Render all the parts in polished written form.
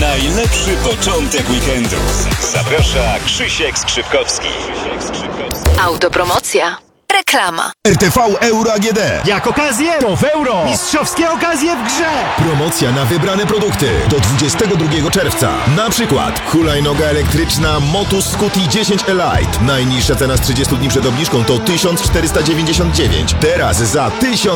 najlepszy początek weekendu. Zaprasza Krzysiek Skrzypkowski. Autopromocja. Reklama. RTV Euro AGD. Jak okazję, to w euro. Mistrzowskie okazje w grze. Promocja na wybrane produkty do 22 czerwca. Na przykład hulajnoga elektryczna Motus Scuti 10 Elite. Najniższa cena z 30 dni przed obniżką to 1499. Teraz za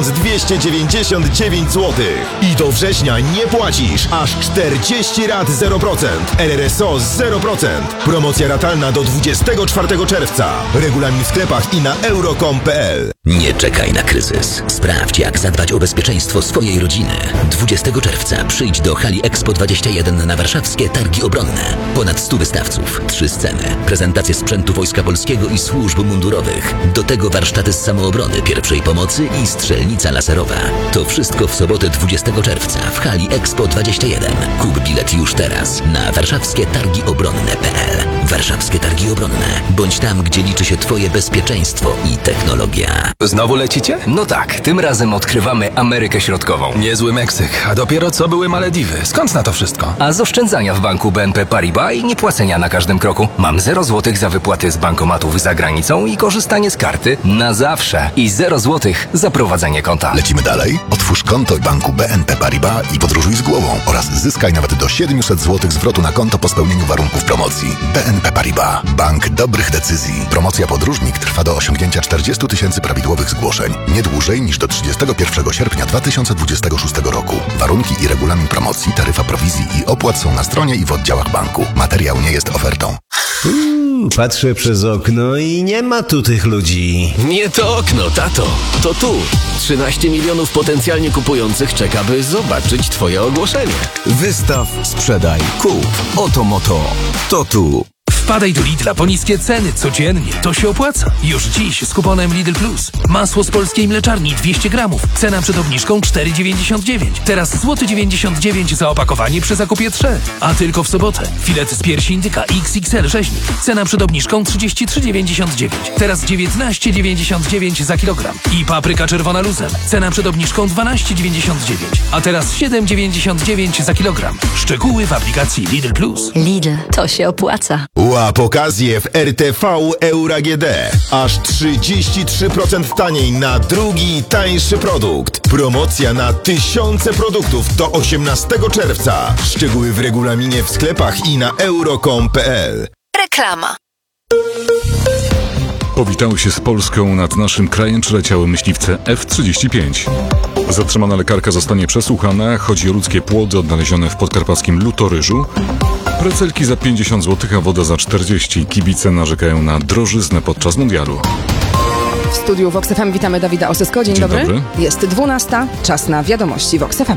1299 zł. I do września nie płacisz. Aż 40 rat 0%. RRSO 0%. Promocja ratalna do 24 czerwca. Regulamin w sklepach i na euro.com.pl. Nie czekaj na kryzys. Sprawdź, jak zadbać o bezpieczeństwo swojej rodziny. 20 czerwca przyjdź do hali Expo 21 na warszawskie Targi Obronne. Ponad 100 wystawców, 3 sceny, prezentacje sprzętu Wojska Polskiego i służb mundurowych. Do tego warsztaty z samoobrony, pierwszej pomocy i strzelnica laserowa. To wszystko w sobotę 20 czerwca w hali Expo 21. Kup bilet już teraz na warszawskietargiobronne.pl. Warszawskie Targi Obronne. Bądź tam, gdzie liczy się Twoje bezpieczeństwo i technologia. Znowu lecicie? No tak, tym razem odkrywamy Amerykę Środkową. Niezły Meksyk, a dopiero co były Malediwy. Skąd na to wszystko? A z oszczędzania w banku BNP Paribas i niepłacenia na każdym kroku. Mam 0 złotych za wypłaty z bankomatów za granicą i korzystanie z karty na zawsze. I 0 złotych za prowadzenie konta. Lecimy dalej? Otwórz konto w banku BNP Paribas i podróżuj z głową oraz zyskaj nawet do 700 zł zwrotu na konto po spełnieniu warunków promocji. BNP Paribas. Bank dobrych decyzji. Promocja podróżnik trwa do osiągnięcia 40 000 prawidłowych zgłoszeń. Nie dłużej niż do 31 sierpnia 2026 roku. Warunki i regulamin promocji, taryfa prowizji i opłat są na stronie i w oddziałach banku. Materiał nie jest ofertą. Patrzę przez okno i nie ma tu tych ludzi. Nie to okno, tato. To tu. 13 milionów potencjalnie kupujących czeka, by zobaczyć Twoje ogłoszenie. Wystaw, sprzedaj, kup. Oto moto. To tu. Wpadaj do Lidla po niskie ceny codziennie. To się opłaca. Już dziś z kuponem Lidl Plus. Masło z polskiej mleczarni 200 gramów. Cena przed obniżką 4,99. Teraz złoty 99 za opakowanie przy zakupie 3. A tylko w sobotę. Filet z piersi indyka XXL rzeźnik. Cena przed obniżką 33,99. Teraz 19,99 za kilogram. I papryka czerwona luzem. Cena przed obniżką 12,99. A teraz 7,99 za kilogram. Szczegóły w aplikacji Lidl Plus. Lidl, to się opłaca. Łap okazję w RTV Euro AGD. Aż 33% taniej na drugi, tańszy produkt. Promocja na tysiące produktów do 18 czerwca. Szczegóły w regulaminie w sklepach i na euro.com.pl. Reklama. Powitały się z Polską. Nad naszym krajem przeleciały myśliwce F-35. Zatrzymana lekarka zostanie przesłuchana. Chodzi o ludzkie płody odnalezione w podkarpackim Lutoryżu. Precelki za 50 zł, a woda za 40. Kibice narzekają na drożyznę podczas mundialu. W studiu Vox FM witamy Dawida Osysko. Dzień dobry. Jest 12. Czas na wiadomości Vox FM.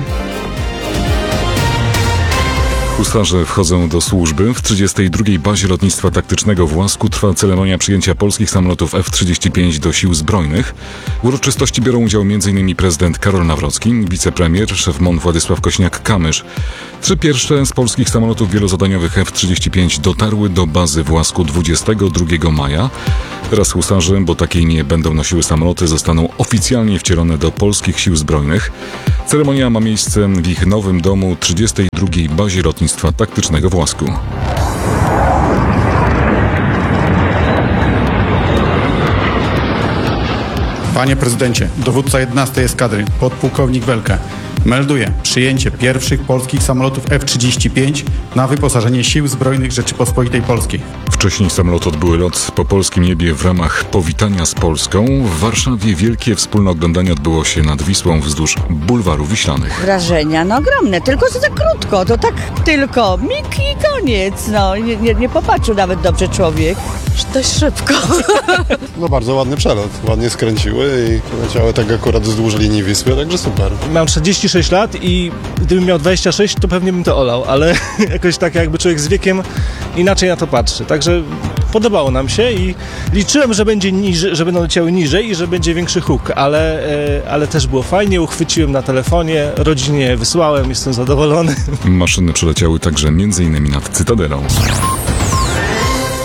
Husarze wchodzą do służby. W 32. bazie lotnictwa taktycznego w Łasku trwa ceremonia przyjęcia polskich samolotów F-35 do sił zbrojnych. W uroczystości biorą udział m.in. prezydent Karol Nawrocki, wicepremier, szef MON Władysław Kośniak-Kamysz. 3 pierwsze z polskich samolotów wielozadaniowych F-35 dotarły do bazy w Łasku 22 maja. Teraz husarze, bo takie imię będą nosiły samoloty, zostaną oficjalnie wcielone do polskich sił zbrojnych. Ceremonia ma miejsce w ich nowym domu, 32. bazie lotnictwa taktycznego w Łasku. Panie prezydencie, dowódca 11 eskadry, podpułkownik Welke, melduje przyjęcie pierwszych polskich samolotów F-35 na wyposażenie Sił Zbrojnych Rzeczypospolitej Polskiej. Wcześniej samoloty odbyły lot po polskim niebie w ramach powitania z Polską. W Warszawie wielkie wspólne oglądanie odbyło się nad Wisłą wzdłuż bulwaru Wiślanych. Wrażenia ogromne, tylko że za krótko, to tak tylko mig i koniec. Nie popatrzył nawet dobrze człowiek. Dość szybko. Bardzo ładny przelot, ładnie skręciły i leciały tak akurat wzdłuż linii Wisły, także super. Mam 46 lat i gdybym miał 26, to pewnie bym to olał, ale jakoś tak jakby człowiek z wiekiem inaczej na to patrzy. Także podobało nam się i liczyłem, że będzie niżej, że będą leciały niżej i że będzie większy huk, ale też było fajnie, uchwyciłem na telefonie, rodzinie wysłałem, jestem zadowolony. Maszyny przeleciały także m.in. nad Cytadelą.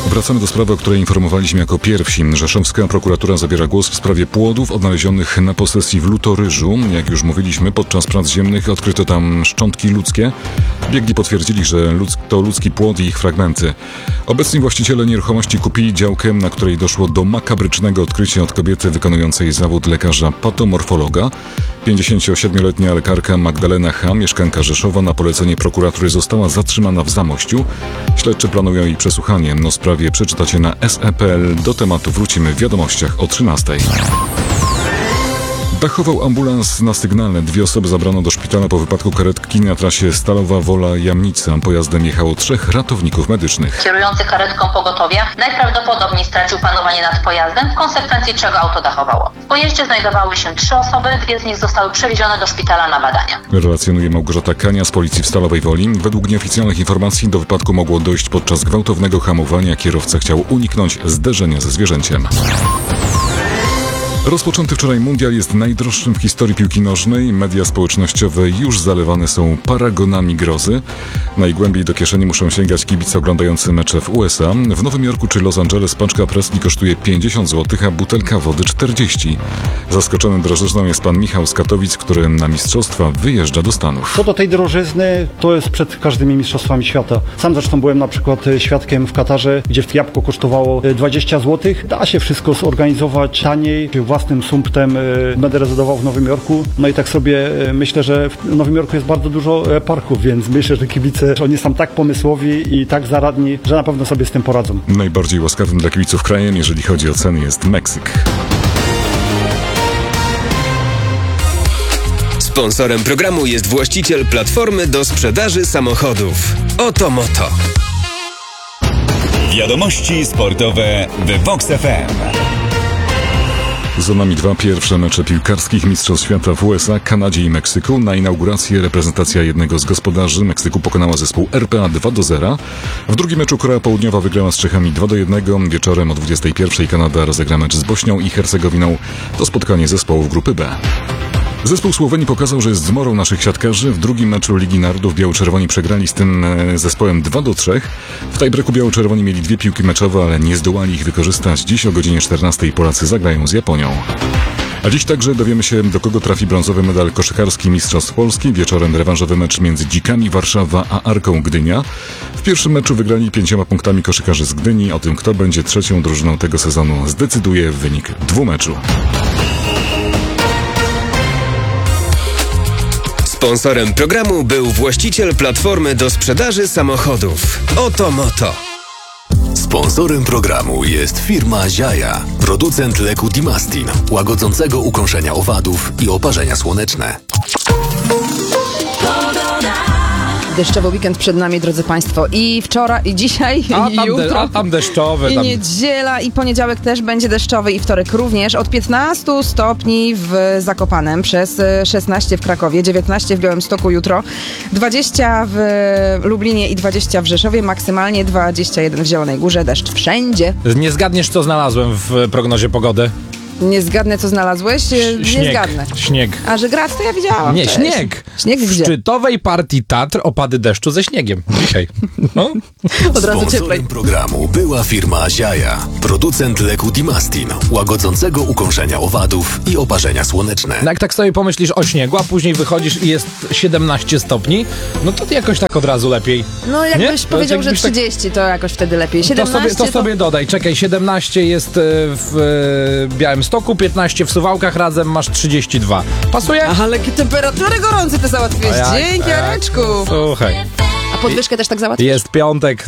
Wracamy do sprawy, o której informowaliśmy jako pierwsi. Rzeszowska prokuratura zabiera głos w sprawie płodów odnalezionych na posesji w Lutoryżu. Jak już mówiliśmy, podczas prac ziemnych odkryto tam szczątki ludzkie. Biegli potwierdzili, że to ludzki płod i ich fragmenty. Obecni właściciele nieruchomości kupili działkę, na której doszło do makabrycznego odkrycia od kobiety wykonującej zawód lekarza patomorfologa. 57-letnia lekarka Magdalena H., mieszkanka Rzeszowa, na polecenie prokuratury została zatrzymana w Zamościu. Śledczy planują jej przesłuchanie. O sprawie przeczytacie na SE.pl. Do tematu wrócimy w wiadomościach o 13:00. Dachował ambulans na Sygnale. 2 osoby zabrano do szpitala po wypadku karetki na trasie Stalowa Wola-Jamnica. Pojazdem jechało 3 ratowników medycznych. Kierujący karetką pogotowia najprawdopodobniej stracił panowanie nad pojazdem, w konsekwencji czego auto dachowało. W pojeździe znajdowały się 3 osoby, 2 z nich zostały przewiezione do szpitala na badania. Relacjonuje Małgorzata Kania z policji w Stalowej Woli. Według nieoficjalnych informacji do wypadku mogło dojść podczas gwałtownego hamowania. Kierowca chciał uniknąć zderzenia ze zwierzęciem. Rozpoczęty wczoraj mundial jest najdroższym w historii piłki nożnej. Media społecznościowe już zalewane są paragonami grozy. Najgłębiej do kieszeni muszą sięgać kibice oglądający mecze w USA. W Nowym Jorku czy Los Angeles paczka Presley kosztuje 50 zł, a butelka wody 40. Zaskoczony drożyzną jest pan Michał z Katowic, który na mistrzostwa wyjeżdża do Stanów. Co do tej drożyzny, to jest przed każdymi mistrzostwami świata. Sam zresztą byłem na przykład świadkiem w Katarze, gdzie jabłko kosztowało 20 zł. Da się wszystko zorganizować taniej, własnym sumptem. Będę rezydował w Nowym Jorku. No i tak sobie myślę, że w Nowym Jorku jest bardzo dużo parków, więc myślę, że kibice, oni są tak pomysłowi i tak zaradni, że na pewno sobie z tym poradzą. Najbardziej łaskawym dla kibiców krajem, jeżeli chodzi o ceny, jest Meksyk. Sponsorem programu jest właściciel platformy do sprzedaży samochodów. Oto Moto. Wiadomości sportowe w Vox FM. Za nami 2 pierwsze mecze piłkarskich Mistrzostw Świata w USA, Kanadzie i Meksyku. Na inaugurację reprezentacja jednego z gospodarzy Meksyku pokonała zespół RPA 2-0. W drugim meczu Korea Południowa wygrała z Czechami 2-1. Wieczorem o 21:00 Kanada rozegra mecz z Bośnią i Hercegowiną. To spotkanie zespołów grupy B. Zespół Słowenii pokazał, że jest zmorą naszych siatkarzy. W drugim meczu Ligi Narodów biało-czerwoni przegrali z tym zespołem 2-3. W tiebreaku biało-czerwoni mieli 2 piłki meczowe, ale nie zdołali ich wykorzystać. Dziś o godzinie 14:00 Polacy zagrają z Japonią. A dziś także dowiemy się, do kogo trafi brązowy medal koszykarski Mistrzostw Polski. Wieczorem rewanżowy mecz między Dzikami Warszawa a Arką Gdynia. W pierwszym meczu wygrali 5 punktami koszykarze z Gdyni. O tym, kto będzie trzecią drużyną tego sezonu, zdecyduje wynik 2 meczu. Sponsorem programu był właściciel platformy do sprzedaży samochodów. Oto Moto. Sponsorem programu jest firma Ziaja, producent leku Dimastin, łagodzącego ukąszenia owadów i oparzenia słoneczne. Deszczowy weekend przed nami, drodzy Państwo. I wczoraj, i dzisiaj, i jutro. A tam deszczowy. I niedziela, i poniedziałek też będzie deszczowy, i wtorek również. Od 15 stopni w Zakopanem, przez 16 w Krakowie, 19 w Białymstoku jutro, 20 w Lublinie i 20 w Rzeszowie, maksymalnie 21 w Zielonej Górze. Deszcz wszędzie. Nie zgadniesz, co znalazłem w prognozie pogody? Nie zgadnę, co znalazłeś? Nie zgadnę. Śnieg. A że grad, to ja widziałam. Nie, śnieg. Śnieg gdzie? W szczytowej partii Tatr opady deszczu ze śniegiem. Dzisiaj. No. Od razu cieplej. Programu była firma Ziaja, producent leku Dimastin, łagodzącego ukąszenia owadów i oparzenia słoneczne. No jak tak sobie pomyślisz o śniegu, a później wychodzisz i jest 17 stopni, no to jakoś tak od razu lepiej. No jakbyś powiedział, że 30, to jakoś wtedy lepiej. 17 to sobie dodaj. Czekaj, 17 jest w Białymstoku, 15 w Suwałkach, razem masz 32. Pasuje? Aha, ale jakie temperatury gorące ty załatwiłeś. Dzięki, Jareczku. Słuchaj. A podwyżkę też tak załatwisz? Jest piątek.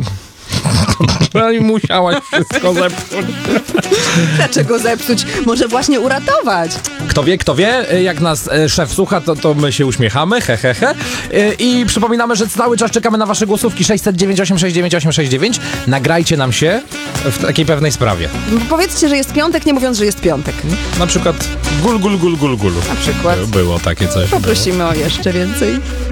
No i musiałaś wszystko zepsuć. Dlaczego zepsuć? Może właśnie uratować. Kto wie, jak nas szef słucha, to my się uśmiechamy, he. I przypominamy, że cały czas czekamy na wasze głosówki 6986989. Nagrajcie nam się w takiej pewnej sprawie. Powiedzcie, że jest piątek, nie mówiąc, że jest piątek. Na przykład gul. Na przykład. Było takie coś. Poprosimy o jeszcze więcej.